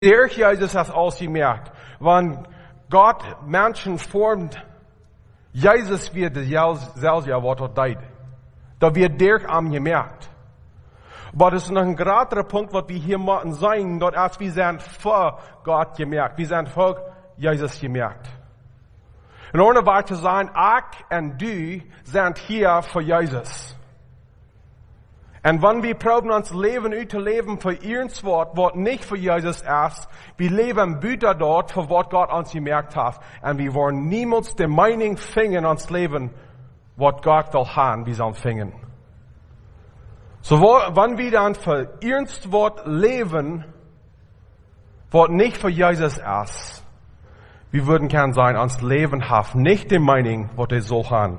Der Jesus hat alles gemerkt. Wenn Gott Menschen formt, Jesus wird selbst ja was er deed. Da wird der am gemerkt. Aber das ist noch ein größerer Punkt, was wir hier machen sein, dort als wir sind für Gott gemerkt. Wir sind für Jesus gemerkt. Und ohne wahr zu sein, ich und du sind hier für Jesus. Und wenn wir probieren, uns Leben zu leben für irgendwas, was nicht für Jesus ist, wir leben büter dort, für was Gott uns gemerkt hat. Und wir wollen niemals die Meinung finden, uns Leben, was Gott will haben, wir sollen finden. So, wenn wir dann für irgendwas leben, was nicht für Jesus ist, wir würden gern sein, uns Leben haben, nicht die Meinung, was er so haben.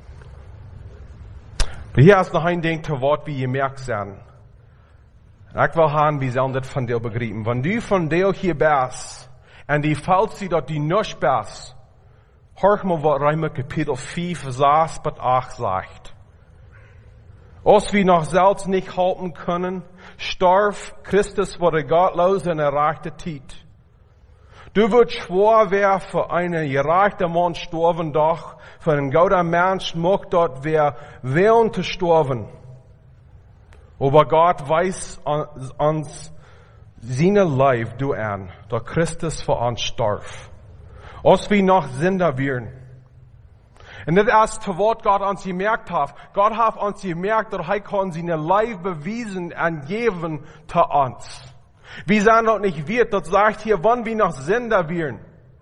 Hier ist noch ein Ding, zu was wir gemerkt sind. Ich will haben, wir sollen das von dir begreifen. Wenn du von dir hier bist, und die fällt sie, dass du nicht bist, hör mal, was Römer Kapitel 5, 6 bis 8 sagt. Als wir noch selbst nicht halten können, starb Christus vor der gottlosen erreichte Zeit. Du würdest schwor, wer für einen gereichten Mann sterben, doch für einen guten Mensch mag dort wer willen zu sterben. Aber Gott weiß uns seine Leib du an, da Christus für uns starb. Als wir noch Sünder wären. Und das ist, für was Gott uns gemerkt hat. Gott hat uns gemerkt, dass er kann seine Leib bewiesen und geben zu uns. Wir sind noch nicht wert, das sagt hier, wann wir noch Sünder wären.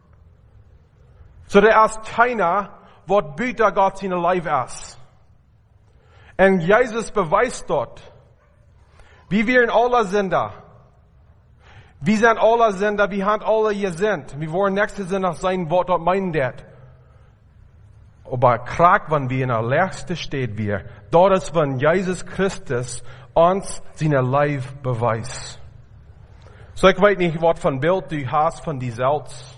So der ist keiner, was büter Gott seine Leib ist. Und Jesus beweist dort, wir wären alle Sünder. Wir sind alle Sünder, wir haben alle gesinnt. Wir wollen nächste Sünder sein, was dort meinen das. Aber krank, wenn wir in der Letzte steht wir, dort ist, wenn Jesus Christus uns seine Leib beweist. So, ich weiß nicht, was für ein Bild du hast von die Salz.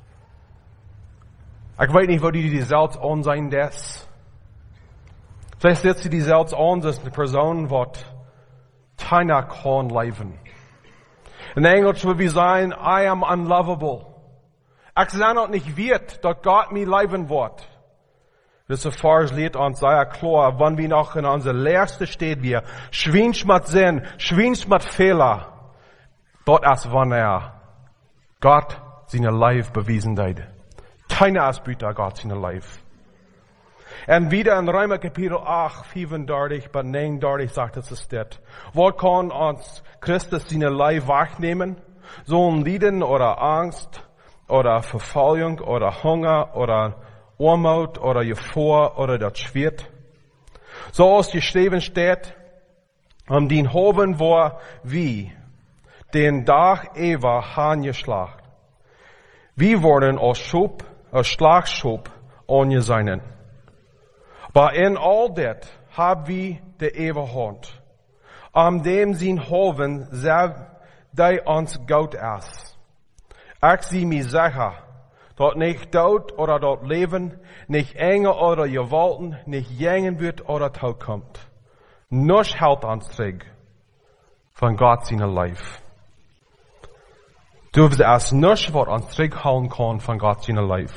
Ich weiß nicht, wo du die Salz an sein lässt. Vielleicht setzt du die Salz an, das ist eine Person, die keiner kann leben. In Englisch würde wir sagen, I am unlovable. Ich sage noch nicht wert, dass Gott mir leben wird. Das ist ein falsches Lied und sehr klar, wenn wir noch in unserer Letzte steht, wir schwinsch mit Sinn, schwinsch mit Fehler. Dort ist, wenn Gott seine Leib bewiesen hat. Keiner ist büter Gott seine Leib. Und wieder in Römer Kapitel 8, 35 bis 39 sagt es das. Wo kann uns Christus seine Leib wegnehmen? Sollen Leiden oder Angst oder Verfolgung oder Hunger oder Armut oder Gefahr oder das Schwert? So als geschrieben steht, den Hoben war wie den Tag Eva angeschlagen. Wir wurden als Schlagschub angesehen. Aber in all das haben wir die Eva Hand. An dem sein Hoven selbst, der uns Gott ist. Ich sie mir sicher, dort nicht Tod oder dort Leben, nicht Engel oder Gewalten, nicht Jängen wird oder Tod kommt. Nichts hält uns zurück von Gott seine Leib. Du wirst es nicht, was uns zurückhalten kann von Gott seine Leib.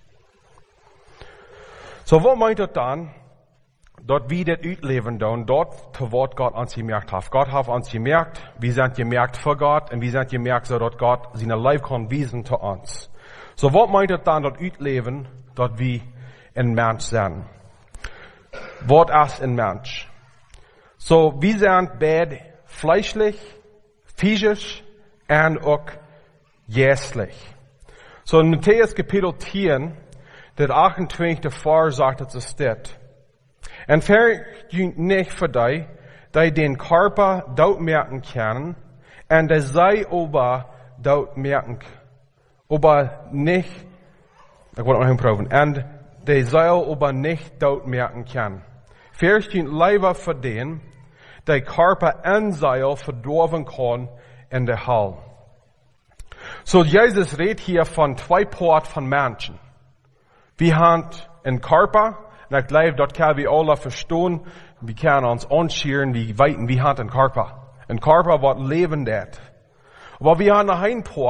So, was meint das dann? Dort wir das ausleben tun, dort, zu was Gott uns gemerkt hat. Gott hat uns gemerkt, wir sind gemerkt für Gott, und wir sind gemerkt, so dass Gott seine Leib kann wiesen zu uns. So, was meint das dann, dort ausleben, dort wir ein Mensch sind? Was ist ein Mensch? So, wir sind beide fleischlich, physisch und auch jässlich. So, in Matthäus Kapitel 10, der 28. Vers sagt es steht. Entfernt nicht für dich, die den Körper dort merken können, und der sei aber dort merken, aber nicht, ich wollte noch hinproben, und der sei aber nicht dort merken kann. Fürchten lieber für den, der Körper in sei verdorben kann in der Hölle. So, Jesus redet hier von zwei Parten von Menschen. Wir haben einen Körper, und ich glaube, dort können wir alle verstehen, wir können uns anschauen, wir haben einen Körper. Ein Körper, was leben hat. Maar vi har en hein på